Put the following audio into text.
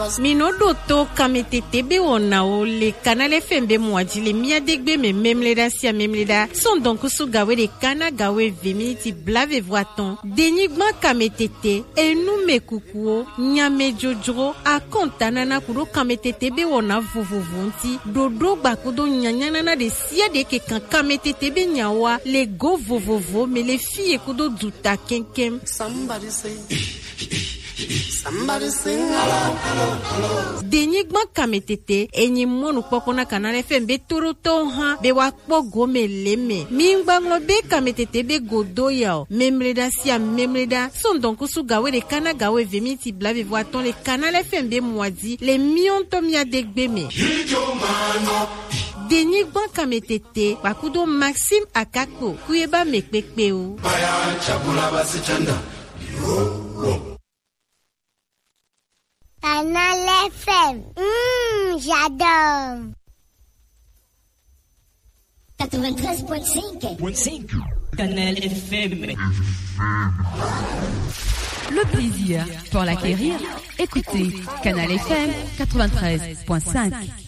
Minodo to kametete be wona o le Canal FM be mwajile miadegbe me memleda sia memleda son donc sugawe de kana gawe 20 minutes blave voiton denigma kametete enu mekukuo nyame jojro a kontanana kudo kametete be wona vuvuvunti dodo bakudo nyanyanana de sia de ke kan kametete be nyawa le go vovovo me le filles kudo duta kenkem. Somebody sing hello, hello, hello. Denigma kametete enyi monu pokona Canal FM be turuto ha be wakpo gome leme mingbango be kametete be godoya memleda sia memleda son donc sugawe de kana gawe 20 minutes blave voiton le Canal FM be mwadi le mionto mia degbe me Denigma kametete bakudo Maxime Akako kuyeba mekpekpe o Baya chabula basichanda Canal FM. J'adore. 93.5. Canal FM. Le plaisir pour l'acquérir. Écoutez Canal FM 93.5.